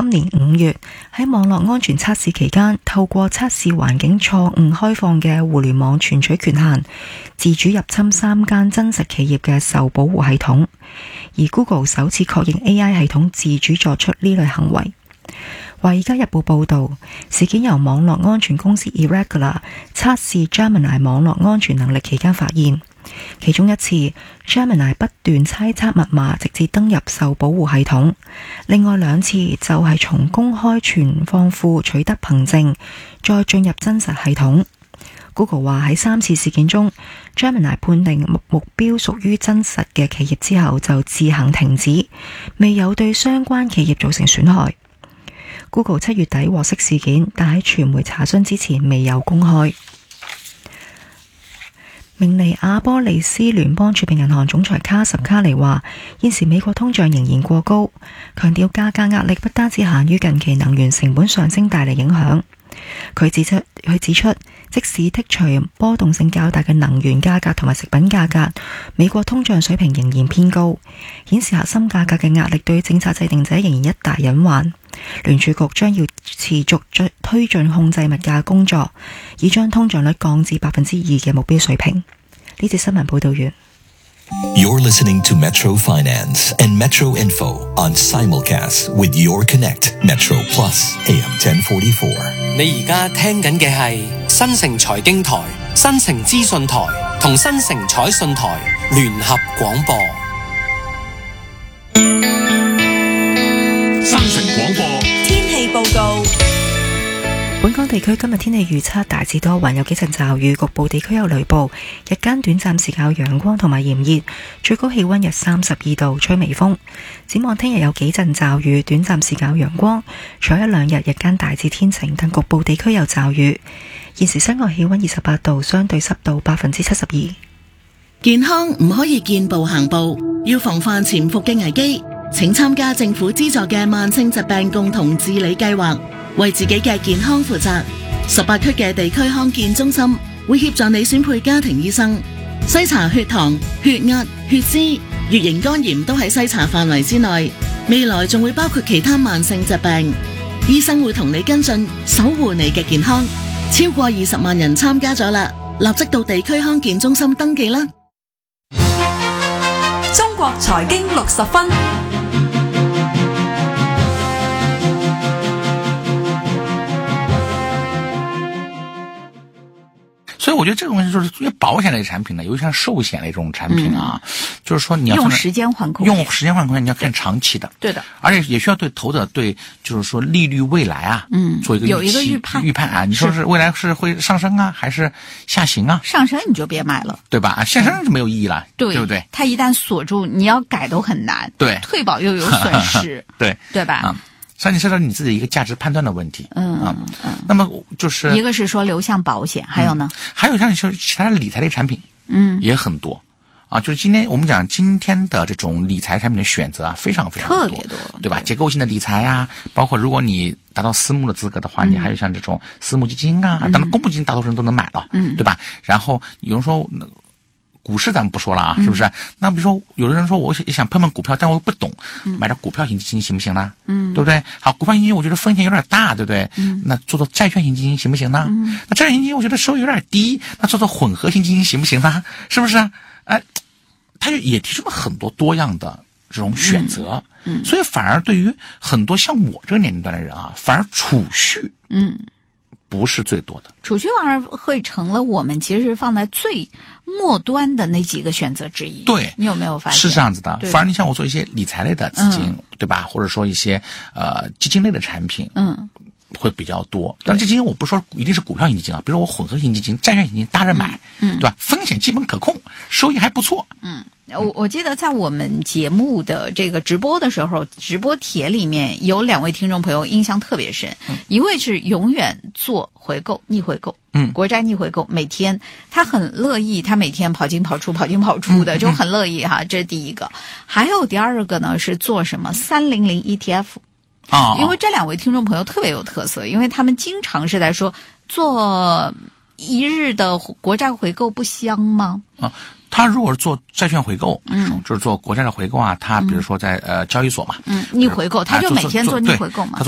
今年5月喺網絡安全測試期間，透過測試環境錯誤開放嘅互聯網存取權限，自主入侵3間真實企業嘅受保護系統，而 Google 首次確認 AI 系統自主作出呢類行為。華爾街日報報道，事件由網絡安全公司 Irregular 測試 Gemini 網絡安全能力期間發現。其中一次 Gemini 不斷猜測密碼直至登入受保護系統，另外2次就係從公開存放庫取得憑證再進入真實系統。 Google 話喺3次事件中 Gemini 判定目標屬於真實嘅企業之後就自行停止，未有對相關企業造成損害。 Google 7月底獲悉事件，但喺傳媒查詢之前未有公開。明尼亞波利斯聯邦儲備銀行總裁卡什卡尼話，現時美國通脹仍然過高，強調價格壓力不單只限於近期能源成本上升帶嚟影響。佢指出，即使剔除波動性較大嘅能源價格同埋食品價格，美國通脹水平仍然偏高，顯示核心價格嘅壓力對政策制定者仍然一大隱患。聯儲局將要持續推進控制物價工作，以將通脹率降至 2% 嘅目標水平。呢節新聞報道完。 You're listening to Metro Finance and Metro Info on simulcast with Your Connect Metro Plus AM 1044。 你而家聽緊嘅係新城財經台、新城資訊台同新城彩訊台聯合廣播。 新城廣播天氣報告。 本港地區今日天氣預測大致多雲，有幾陣驟雨，局部地區有雷暴。日間短暫時間有陽光同埋炎熱，最高氣溫約32度，吹微風。展望聽日有幾陣驟雨，短暫時間有陽光，隨後1-2日日間大致天晴，但局部地區有驟雨。現時室外氣溫28度，相對濕度72%。 健康唔可以見步行步，要防範潛伏嘅危機。請參加政府資助嘅慢性疾病共同治理計劃，為自己嘅健康負責。18區嘅地區康健中心會協助你選配家庭醫生，篩查血糖、血壓、血脂、乙型肝炎都喺篩查範圍之內。未來仲會包括其他慢性疾病，醫生會同你跟進，守護你嘅健康。超過20萬人參加咗啦，立即到地區康健中心登記啦。 中國財經60分。 所以我觉得这个东西就是因为保险类产品呢，尤其像寿险类这种产品啊，就是说你要用时间换空， 你要看长期的， 对的， 而且也需要对投资者对就是说利率未来啊，做一个有一个预判啊，你说是未来是会上升啊，还是下行啊？ 上升你就别买了， 对吧？下升就没有意义了，对不对？ 它一旦锁住，你要改都很难， 对， 退保又有损失，对吧？ 所以你涉及到你自己一个价值判断的问题，那么就是一个是说流向保险，还有呢， 还有像其他的理财类产品，也很多啊。就是我们讲今天的这种理财产品的选择啊，非常非常多， 特别多， 对吧？结构性的理财啊，包括如果你达到私募的资格的话，你还有像这种私募基金啊，当然公募基金大多数人都能买了，对吧？然后有人说股市咱们不说了啊，是不是？那比如说，有的人说我也想碰碰股票，但我又不懂，买点股票型基金行不行呢？对不对？好，股票型基金我觉得风险有点大，对不对？那做债券型基金行不行呢？那债券型基金我觉得收益有点低，那做混合型基金行不行呢？是不是？他就也提出了很多多样的这种选择，所以反而对于很多像我这个年龄段的人啊，反而储蓄，不是最多的， 储蓄反而会成了我们其实放在最末端的那几个选择之一。 对， 你有没有发现？ 是这样子的。反而你像我做一些理财类的资金，对吧？或者说一些基金类的产品，会比较多。但是基金我不说一定是股票型基金啊，比如说我混合型基金、债券型基金搭着买，对吧？风险基本可控，收益还不错。 我记得在我们节目的这个直播的时候，直播帖里面有2位听众朋友印象特别深，一位是永远做回购、逆回购，国债逆回购，每天他很乐意，他每天跑进跑出的，就很乐意哈，这是第一个。还有第二个呢是做什么300 ETF。因为这2位听众朋友特别有特色，因为他们经常是在说做1日的国债回购不香吗？ 他如果是做债券回购，就是做国债的回购啊，他比如说在交易所嘛， 逆回购，他就每天做逆回购嘛。